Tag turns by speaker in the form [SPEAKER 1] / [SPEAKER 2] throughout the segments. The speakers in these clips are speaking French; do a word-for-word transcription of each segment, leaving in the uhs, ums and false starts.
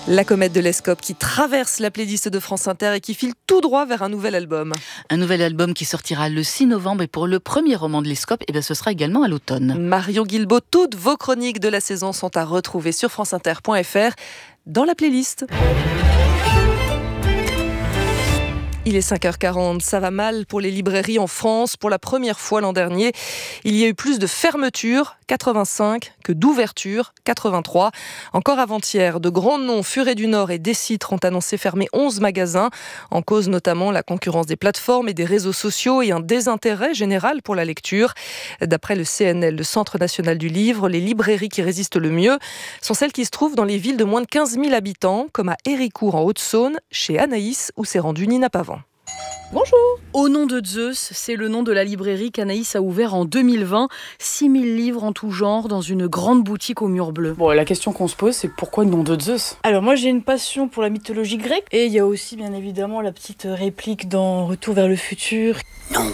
[SPEAKER 1] La comète de l'Escope qui traverse la playlist de France Inter et qui file tout droit vers un nouvel album.
[SPEAKER 2] Un nouvel album qui sortira le six novembre et pour le premier roman de l'Escope, eh bien, ce sera également à l'automne.
[SPEAKER 1] Marion Guilbaud, toutes vos chroniques de la saison sont à retrouver sur franceinter point f r dans la playlist. Il est cinq heures quarante, ça va mal pour les librairies en France. Pour la première fois l'an dernier, il y a eu plus de fermetures, quatre-vingt-cinq, que d'ouvertures, quatre-vingt-trois. Encore avant-hier, de grands noms, Furet du Nord et Décitre, ont annoncé fermer onze magasins. En cause notamment la concurrence des plateformes et des réseaux sociaux et un désintérêt général pour la lecture. D'après le C N L, le Centre national du livre, les librairies qui résistent le mieux sont celles qui se trouvent dans les villes de moins de quinze mille habitants, comme à Héricourt en Haute-Saône, chez Anaïs, où s'est rendue Nina Pavant.
[SPEAKER 3] Bonjour. Au nom de Zeus, c'est le nom de la librairie qu'Anaïs a ouvert en deux mille vingt. six mille livres en tout genre dans une grande boutique au mur bleu.
[SPEAKER 4] Bon, la question qu'on se pose, c'est pourquoi le nom de Zeus ?
[SPEAKER 5] Alors moi j'ai une passion pour la mythologie grecque et il y a aussi bien évidemment la petite réplique dans Retour vers le futur. Nom de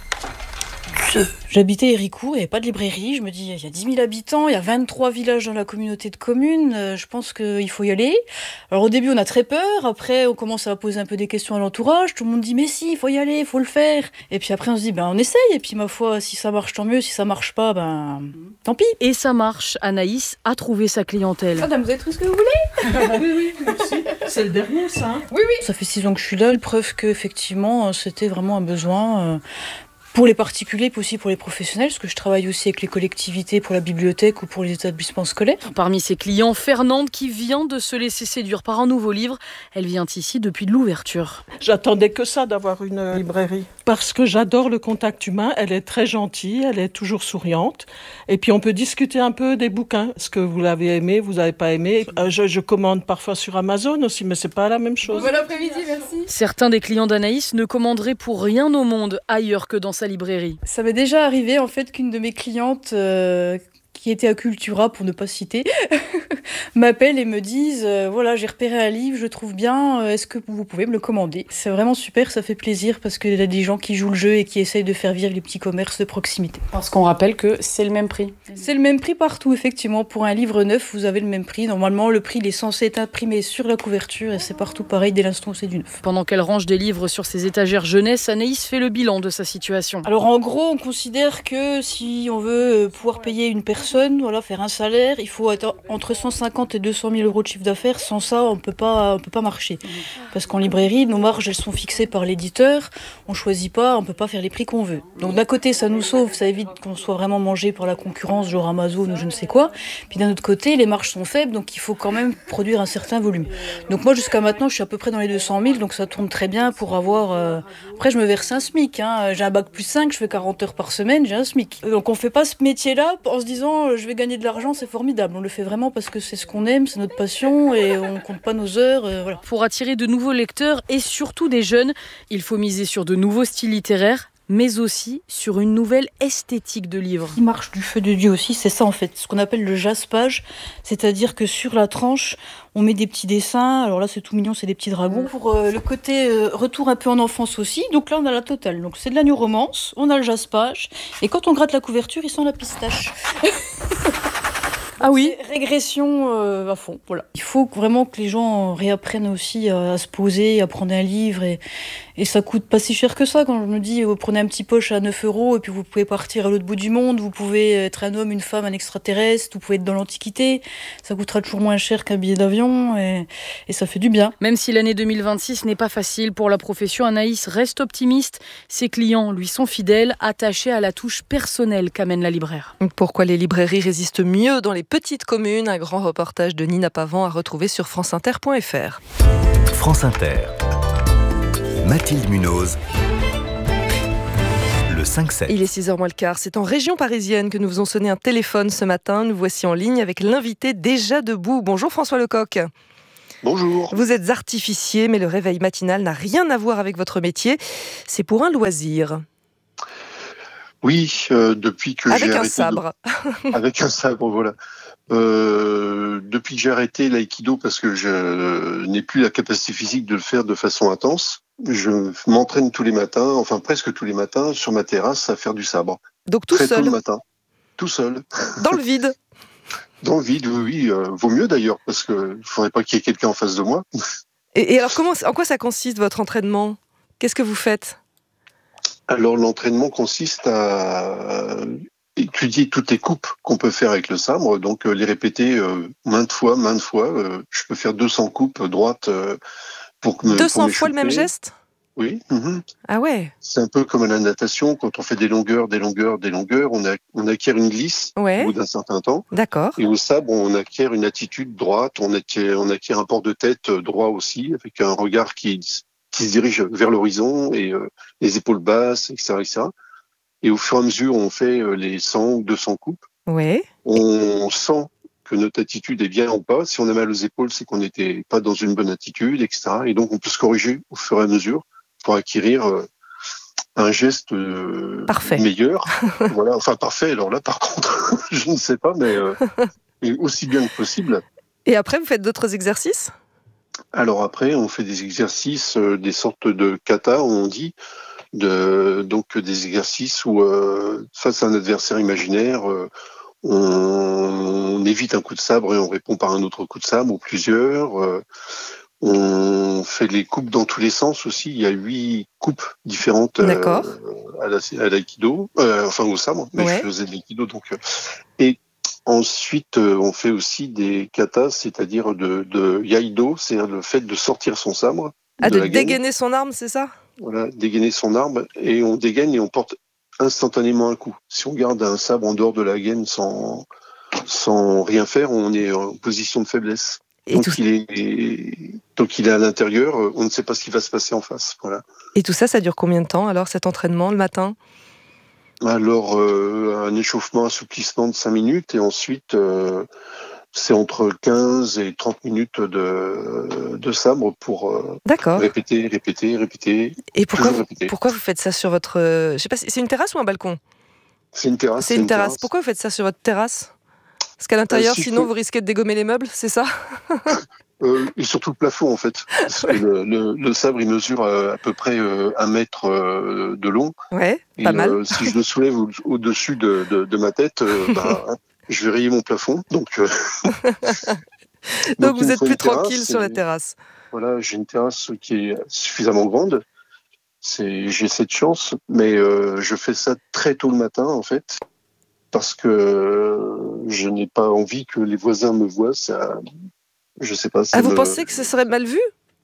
[SPEAKER 5] Zeus. J'habitais Héricourt, il n'y avait pas de librairie, je me dis il y a dix mille habitants, il y a vingt-trois villages dans la communauté de communes, euh, je pense qu'il faut y aller. Alors au début on a très peur, après on commence à poser un peu des questions à l'entourage, tout le monde dit mais si, il faut y aller, il faut le faire. Et puis après on se dit ben on essaye, et puis ma foi si ça marche tant mieux, si ça marche pas ben tant pis.
[SPEAKER 3] Et ça marche, Anaïs a trouvé sa clientèle.
[SPEAKER 5] Madame, vous avez tout ce que vous voulez ?
[SPEAKER 4] Oui, oui, merci. C'est le dernier ça hein ?
[SPEAKER 5] Oui, oui. Ça fait six ans que je suis là, preuve qu'effectivement c'était vraiment un besoin... Euh, pour les particuliers, puis aussi pour les professionnels, parce que je travaille aussi avec les collectivités pour la bibliothèque ou pour les établissements scolaires.
[SPEAKER 3] Parmi ses clients, Fernande, qui vient de se laisser séduire par un nouveau livre. Elle vient ici depuis de l'ouverture.
[SPEAKER 6] J'attendais que ça d'avoir une librairie, parce que j'adore le contact humain. Elle est très gentille, elle est toujours souriante. Et puis on peut discuter un peu des bouquins. Est-ce que vous l'avez aimé, vous n'avez pas aimé ? euh, je, je commande parfois sur Amazon aussi, mais c'est pas la même chose.
[SPEAKER 5] Bon après-midi, merci.
[SPEAKER 3] Certains des clients d'Anaïs ne commanderaient pour rien au monde ailleurs que dans sa librairie.
[SPEAKER 5] Ça m'est déjà arrivé en fait qu'une de mes clientes euh, qui était à Cultura, pour ne pas citer, m'appelle et me dise euh, voilà, j'ai repéré un livre, je trouve bien, euh, est-ce que vous pouvez me le commander ? C'est vraiment super, ça fait plaisir parce qu'il y a des gens qui jouent le jeu et qui essayent de faire vivre les petits commerces de proximité.
[SPEAKER 4] Parce qu'on rappelle que c'est le même prix.
[SPEAKER 5] C'est le même prix partout, effectivement. Pour un livre neuf, vous avez le même prix. Normalement, le prix il est censé être imprimé sur la couverture et c'est partout pareil dès l'instant où c'est du neuf.
[SPEAKER 3] Pendant qu'elle range des livres sur ses étagères jeunesse, Anaïs fait le bilan de sa situation.
[SPEAKER 5] Alors en gros, on considère que si on veut pouvoir payer une personne, voilà, faire un salaire, il faut être entre cent cinquante et deux cent mille euros de chiffre d'affaires. Sans ça, on peut pas, on peut pas marcher. Parce qu'en librairie, nos marges, elles sont fixées par l'éditeur. On choisit pas, on peut pas faire les prix qu'on veut. Donc d'un côté, ça nous sauve, ça évite qu'on soit vraiment mangé par la concurrence, genre Amazon ou je ne sais quoi. Puis d'un autre côté, les marges sont faibles, donc il faut quand même produire un certain volume. Donc moi, jusqu'à maintenant, je suis à peu près dans les deux cent mille, donc ça tourne très bien pour avoir... Euh... Après, je me verse un SMIC. Hein. J'ai un bac plus cinq, je fais quarante heures par semaine, j'ai un SMIC. Donc on fait pas ce métier-là en se disant je vais gagner de l'argent, c'est formidable. On le fait vraiment parce que c'est ce qu'on aime, c'est notre passion et on compte pas nos heures. Euh, voilà.
[SPEAKER 3] Pour attirer de nouveaux lecteurs et surtout des jeunes, il faut miser sur de nouveaux styles littéraires, mais aussi sur une nouvelle esthétique de livre.
[SPEAKER 5] Qui marche du feu de Dieu aussi, c'est ça en fait, ce qu'on appelle le jaspage, c'est-à-dire que sur la tranche, on met des petits dessins, alors là c'est tout mignon, c'est des petits dragons. Pour euh, le côté euh, retour un peu en enfance aussi, donc là on a la totale. Donc c'est de la new romance, on a le jaspage, et quand on gratte la couverture, il sent la pistache.
[SPEAKER 3] Ah oui,
[SPEAKER 5] régression euh, à fond, voilà. Il faut vraiment que les gens réapprennent aussi à, à se poser, à prendre un livre et, et ça coûte pas si cher que ça. Quand je me dis, vous prenez un petit poche à neuf euros et puis vous pouvez partir à l'autre bout du monde, vous pouvez être un homme, une femme, un extraterrestre, vous pouvez être dans l'Antiquité, ça coûtera toujours moins cher qu'un billet d'avion et, et ça fait du bien.
[SPEAKER 3] Même si l'année deux mille vingt-six n'est pas facile pour la profession, Anaïs reste optimiste. Ses clients lui sont fidèles, attachés à la touche personnelle qu'amène la libraire.
[SPEAKER 1] Pourquoi les librairies résistent mieux dans les petites communes, un grand reportage de Nina Pavant à retrouver sur franceinter point f r.
[SPEAKER 7] France Inter. Mathilde Munoz. Le cinq sept.
[SPEAKER 1] Il est six heures moins le quart. C'est en région parisienne que nous vous avons sonné un téléphone ce matin. Nous voici en ligne avec l'invité déjà debout. Bonjour François Lecoq.
[SPEAKER 8] Bonjour.
[SPEAKER 1] Vous êtes artificier, mais le réveil matinal n'a rien à voir avec votre métier. C'est pour un loisir.
[SPEAKER 8] Oui, euh, depuis que
[SPEAKER 1] avec
[SPEAKER 8] j'ai
[SPEAKER 1] un
[SPEAKER 8] arrêté
[SPEAKER 1] sabre.
[SPEAKER 8] De... Avec un sabre, voilà. Euh, depuis que j'ai arrêté l'aïkido parce que je n'ai plus la capacité physique de le faire de façon intense, je m'entraîne tous les matins, enfin presque tous les matins, sur ma terrasse à faire du sabre.
[SPEAKER 1] Donc tout
[SPEAKER 8] Très
[SPEAKER 1] seul.
[SPEAKER 8] Tôt le matin, tout seul.
[SPEAKER 1] Dans le vide.
[SPEAKER 8] Dans le vide, oui, oui. Euh, vaut mieux d'ailleurs, parce qu'il ne faudrait pas qu'il y ait quelqu'un en face de moi.
[SPEAKER 1] Et, et alors, comment, en quoi ça consiste votre entraînement? Qu'est-ce que vous faites?
[SPEAKER 8] Alors l'entraînement consiste à étudier toutes les coupes qu'on peut faire avec le sabre, donc euh, les répéter euh, maintes fois, maintes fois. Euh, je peux faire deux cents coupes droites euh, pour me
[SPEAKER 1] deux cents
[SPEAKER 8] pour
[SPEAKER 1] fois le même
[SPEAKER 8] m'échauffer.
[SPEAKER 1] geste?
[SPEAKER 8] Oui. Mhm.
[SPEAKER 1] Ah ouais.
[SPEAKER 8] C'est un peu comme à la natation, quand on fait des longueurs, des longueurs, des longueurs, on, a, on acquiert une glisse
[SPEAKER 1] Ouais.
[SPEAKER 8] au bout d'un certain temps.
[SPEAKER 1] D'accord.
[SPEAKER 8] Et au sabre, on acquiert une attitude droite, on acquiert, on acquiert un port de tête droit aussi, avec un regard qui, qui se dirige vers l'horizon et euh, les épaules basses, et cetera, et cetera. Et au fur et à mesure, on fait euh, les cent ou deux cents coupes.
[SPEAKER 1] Ouais.
[SPEAKER 8] On sent que notre attitude est bien ou pas. Si on a mal aux épaules, c'est qu'on n'était pas dans une bonne attitude, et cetera. Et donc, on peut se corriger au fur et à mesure pour acquérir euh, un geste euh,
[SPEAKER 1] Parfait.
[SPEAKER 8] meilleur. Voilà, enfin parfait. Alors là, par contre, je ne sais pas, mais euh, aussi bien que possible.
[SPEAKER 1] Et après, vous faites d'autres exercices?
[SPEAKER 8] Alors après, on fait des exercices, euh, des sortes de kata, on dit, de, donc des exercices où, euh, face à un adversaire imaginaire, euh, on, on évite un coup de sabre et on répond par un autre coup de sabre ou plusieurs. Euh, on fait les coupes dans tous les sens aussi. Il y a huit coupes différentes euh, à, la, à l'aïkido, euh, enfin au sabre, mais ouais. Je faisais de l'aïkido donc. Euh, et ensuite, euh, on fait aussi des katas, c'est-à-dire de, de yaido, c'est-à-dire le fait de sortir son sabre.
[SPEAKER 1] Ah, de,
[SPEAKER 8] de
[SPEAKER 1] dégainer son arme, c'est ça?
[SPEAKER 8] Voilà, dégainer son arme, et on dégaine et on porte instantanément un coup. Si on garde un sabre en dehors de la gaine sans, sans rien faire, on est en position de faiblesse. Et donc, tout... il est, donc il est à l'intérieur, on ne sait pas ce qui va se passer en face. Voilà.
[SPEAKER 1] Et tout ça, ça dure combien de temps alors, cet entraînement, le matin?
[SPEAKER 8] Alors, euh, un échauffement, assouplissement de cinq minutes, et ensuite, euh, c'est entre quinze et trente minutes de, de sabre pour euh, répéter, répéter, répéter.
[SPEAKER 1] Et pourquoi vous, répéter. pourquoi vous faites ça sur votre... Euh, je sais pas, c'est une terrasse ou un balcon?
[SPEAKER 8] C'est une terrasse.
[SPEAKER 1] C'est une, une terrasse. terrasse. Pourquoi vous faites ça sur votre terrasse? Parce qu'à l'intérieur, euh, si sinon, faut... vous risquez de dégommer les meubles, c'est ça?
[SPEAKER 8] euh, Et surtout le plafond, en fait. Parce que le, le, le sabre, il mesure euh, à peu près euh, un mètre euh, de long.
[SPEAKER 1] Ouais,
[SPEAKER 8] et,
[SPEAKER 1] pas mal.
[SPEAKER 8] Euh, si je le soulève au- au-dessus de, de, de ma tête, euh, bah, je vais rayer mon plafond. Donc, euh...
[SPEAKER 1] donc, donc vous êtes plus tranquille sur la terrasse.
[SPEAKER 8] Voilà, j'ai une terrasse qui est suffisamment grande. C'est, j'ai cette chance, mais euh, je fais ça très tôt le matin, en fait, parce que je n'ai pas envie que les voisins me voient. Ça, je sais pas.
[SPEAKER 1] Ah, vous
[SPEAKER 8] me...
[SPEAKER 1] pensez que ce serait mal vu?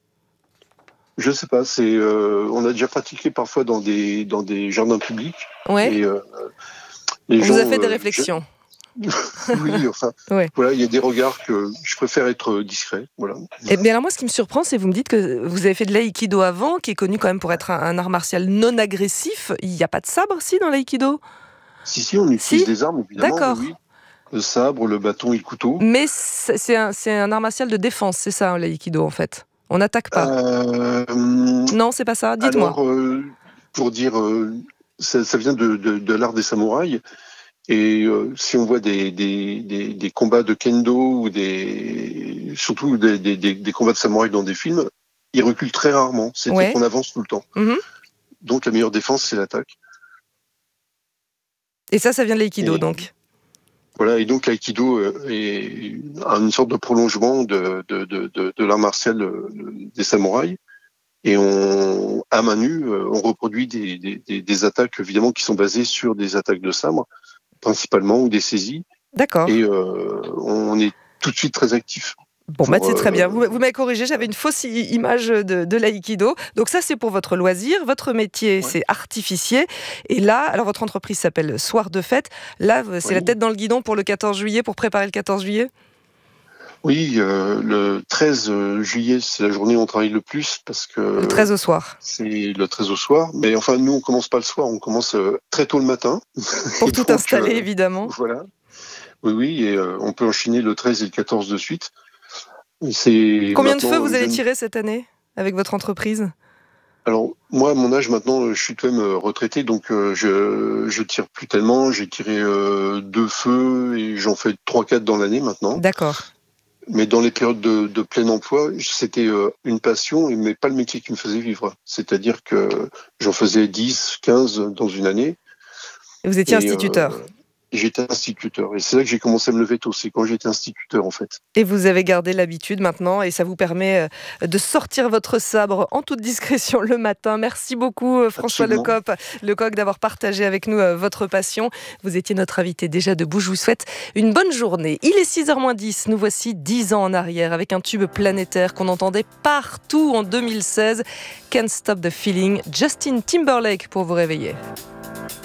[SPEAKER 8] Je sais pas. C'est, euh, on a déjà pratiqué parfois dans des dans des jardins publics.
[SPEAKER 1] Ouais.
[SPEAKER 8] Et, euh, les
[SPEAKER 1] on
[SPEAKER 8] gens,
[SPEAKER 1] vous a fait des
[SPEAKER 8] euh,
[SPEAKER 1] réflexions.
[SPEAKER 8] Je... oui, enfin,
[SPEAKER 1] ouais.
[SPEAKER 8] Voilà, il y a des regards que je préfère être discret. Voilà.
[SPEAKER 1] Et bien alors moi, ce qui me surprend, c'est que vous me dites que vous avez fait de l'aïkido avant, qui est connu quand même pour être un, un art martial non agressif. Il n'y a pas de sabre, si, dans l'aïkido?
[SPEAKER 8] Si, si, on utilise
[SPEAKER 1] si
[SPEAKER 8] des armes, évidemment.
[SPEAKER 1] D'accord.
[SPEAKER 8] Oui. Le sabre, le bâton et le couteau.
[SPEAKER 1] Mais c'est un, c'est un art martial de défense, c'est ça, l'aïkido, en fait? On n'attaque pas?
[SPEAKER 8] euh,
[SPEAKER 1] Non, c'est pas ça. Dites-moi.
[SPEAKER 8] Alors, euh, pour dire, euh, ça, ça vient de, de, de l'art des samouraïs. Et euh, si on voit des, des, des, des combats de kendo ou des, surtout des, des, des combats de samouraïs dans des films, ils reculent très rarement. C'est-à-dire ouais. qu'on avance tout le temps.
[SPEAKER 1] Mm-hmm.
[SPEAKER 8] Donc la meilleure défense, c'est l'attaque.
[SPEAKER 1] Et ça, ça vient de l'aïkido,
[SPEAKER 8] et,
[SPEAKER 1] donc.
[SPEAKER 8] Voilà, et donc l'aïkido est une sorte de prolongement de, de, de, de, de l'art martial des samouraïs. Et on, à main nue, on reproduit des, des, des attaques, évidemment, qui sont basées sur des attaques de sabre, principalement, ou des saisies.
[SPEAKER 1] D'accord.
[SPEAKER 8] Et euh, on est tout de suite très actif.
[SPEAKER 1] Bon, bah, c'est très bien. Vous, vous m'avez corrigé, j'avais une fausse image de, de l'aïkido. Donc ça, c'est pour votre loisir. Votre métier, ouais. c'est artificier. Et là, alors votre entreprise s'appelle Soir de Fête. Là, c'est oui. la tête dans le guidon pour le quatorze juillet, pour préparer le quatorze juillet?
[SPEAKER 8] Oui, euh, le treize juillet, c'est la journée où on travaille le plus parce que...
[SPEAKER 1] Le treize au soir.
[SPEAKER 8] C'est le treize au soir. Mais enfin, nous, on commence pas le soir, on commence euh, très tôt le matin.
[SPEAKER 1] Pour tout donc, installer, euh, évidemment.
[SPEAKER 8] Voilà. Oui, oui, et euh, on peut enchaîner le treize et le quatorze de suite. C'est
[SPEAKER 1] Combien de feux vous allez tirer cette année avec votre entreprise?
[SPEAKER 8] Alors, moi, à mon âge, maintenant, je suis quand même retraité, donc euh, je je tire plus tellement. J'ai tiré euh, deux feux et j'en fais trois quatre dans l'année maintenant.
[SPEAKER 1] D'accord.
[SPEAKER 8] Mais dans les périodes de, de plein emploi, c'était euh, une passion, mais pas le métier qui me faisait vivre. C'est-à-dire que j'en faisais dix, quinze dans une année.
[SPEAKER 1] Et vous étiez et instituteur? Euh,
[SPEAKER 8] et j'étais instituteur. Et c'est là que j'ai commencé à me lever tôt, c'est quand j'étais instituteur en fait.
[SPEAKER 1] Et vous avez gardé l'habitude maintenant et ça vous permet de sortir votre sabre en toute discrétion le matin. Merci beaucoup François Lecoq, Lecoq d'avoir partagé avec nous votre passion. Vous étiez notre invité déjà debout. Je vous souhaite une bonne journée. Il est six heures moins dix. Nous voici dix ans en arrière avec un tube planétaire qu'on entendait partout en deux mille seize. Can't Stop the Feeling. Justin Timberlake pour vous réveiller.